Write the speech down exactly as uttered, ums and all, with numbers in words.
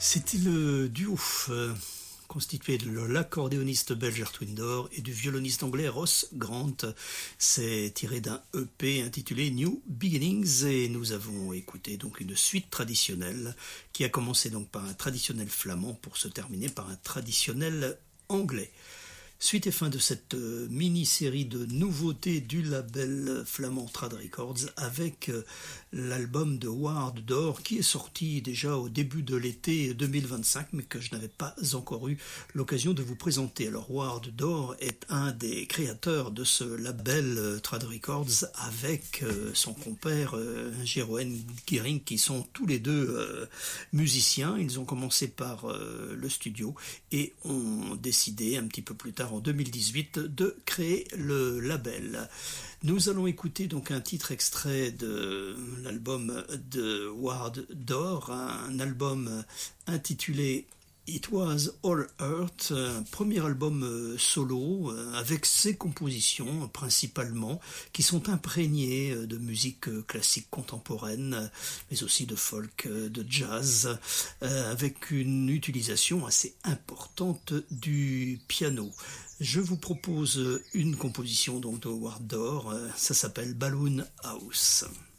C'était le duo euh, constitué de l'accordéoniste belge Erwin Dor et du violoniste anglais Ross Grant. C'est tiré d'un E P intitulé New Beginnings et nous avons écouté donc une suite traditionnelle qui a commencé donc par un traditionnel flamand pour se terminer par un traditionnel anglais. Suite et fin de cette euh, mini-série de nouveautés du label flamand Trad Records avec euh, l'album de Ward d'Or qui est sorti déjà au début de l'été deux mille vingt-cinq mais que je n'avais pas encore eu l'occasion de vous présenter. Alors Ward d'Or est un des créateurs de ce label euh, Trad Records avec euh, son compère euh, Jeroen Gering qui sont tous les deux euh, musiciens. Ils ont commencé par euh, le studio et ont décidé un petit peu plus tard en deux mille dix-huit de créer le label. Nous allons écouter donc un titre extrait de l'album de Ward d'Or, un album intitulé It Was All Earth, un premier album solo avec ses compositions principalement qui sont imprégnées de musique classique contemporaine mais aussi de folk, de jazz avec une utilisation assez importante du piano. Je vous propose une composition donc de Ward d'Or, ça s'appelle Balloon House.